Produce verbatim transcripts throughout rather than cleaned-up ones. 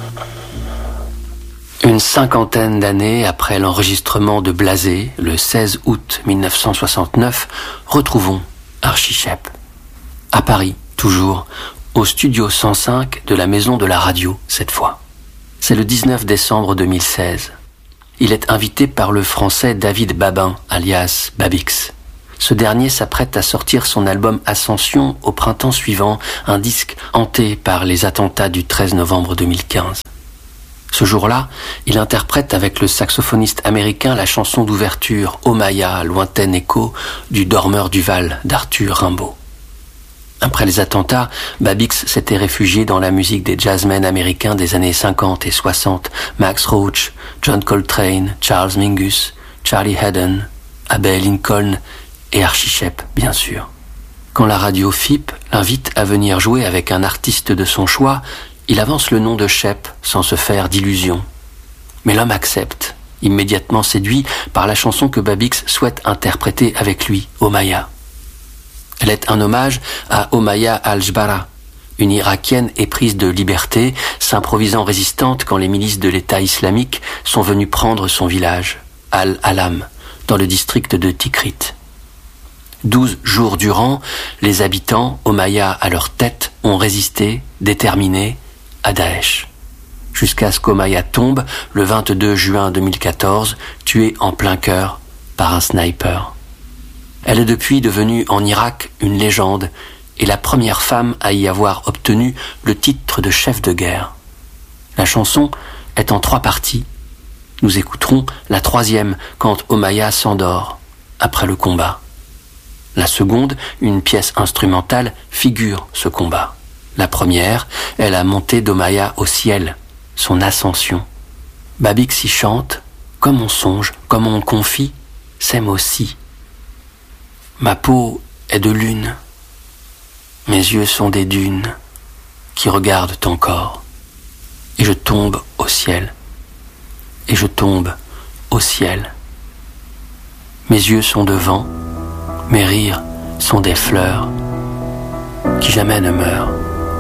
Une cinquantaine d'années après l'enregistrement de Blasé, le seize août mille neuf cent soixante-neuf, retrouvons Archie Shepp. À Paris, toujours, au studio cent cinq de la Maison de la Radio, cette fois. C'est le dix-neuf décembre deux mille seize. Il est invité par le français David Babin, alias Babix. Ce dernier s'apprête à sortir son album Ascension au printemps suivant, un disque hanté par les attentats du treize novembre deux mille quinze. Ce jour-là, il interprète avec le saxophoniste américain la chanson d'ouverture « Oh Maya, lointain écho » du Dormeur du Val d'Arthur Rimbaud. Après les attentats, Babix s'était réfugié dans la musique des jazzmen américains des années cinquante et soixante, Max Roach, John Coltrane, Charles Mingus, Charlie Haddon, Abbey Lincoln et Archie Shepp, bien sûr. Quand la radio F I P l'invite à venir jouer avec un artiste de son choix, il avance le nom de Shepp sans se faire d'illusions. Mais l'homme accepte, immédiatement séduit par la chanson que Babix souhaite interpréter avec lui, Omaya. Elle est un hommage à Omaya al-Jbara, une Irakienne éprise de liberté, s'improvisant résistante quand les milices de l'État islamique sont venues prendre son village, Al-Alam, dans le district de Tikrit. Douze jours durant, les habitants, Omaya à leur tête, ont résisté, déterminés, à Daesh. Jusqu'à ce qu'Omaya tombe le vingt-deux juin deux mille quatorze, tuée en plein cœur par un sniper. Elle est depuis devenue en Irak une légende et la première femme à y avoir obtenu le titre de chef de guerre. La chanson est en trois parties. Nous écouterons la troisième quand Omaya s'endort après le combat. La seconde, une pièce instrumentale, figure ce combat. La première est la montée d'Omaya au ciel, son ascension. Babix y chante, comme on songe, comme on confie, ces mots-ci. Ma peau est de lune, mes yeux sont des dunes qui regardent ton corps. Et je tombe au ciel, et je tombe au ciel. Mes yeux sont de vent, mes rires sont des fleurs qui jamais ne meurent.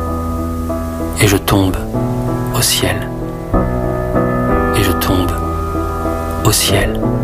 Et je tombe au ciel. Et je tombe au ciel.